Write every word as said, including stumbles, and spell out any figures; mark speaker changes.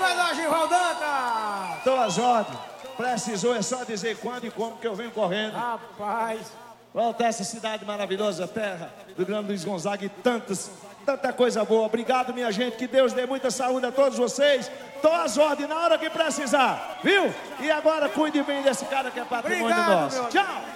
Speaker 1: vai dar, Gival Dantas!
Speaker 2: Tô às ordens. Precisou é só dizer quando e como que eu venho correndo.
Speaker 1: Rapaz!
Speaker 2: Volta a essa cidade maravilhosa, terra do grande Luiz Gonzaga e tantas, tanta coisa boa. Obrigado, minha gente. Que Deus dê muita saúde a todos vocês. Tô às ordens na hora que precisar, viu? E agora cuide bem desse cara que é patrimônio
Speaker 1: Obrigado,
Speaker 2: nosso.
Speaker 1: meu
Speaker 2: Tchau!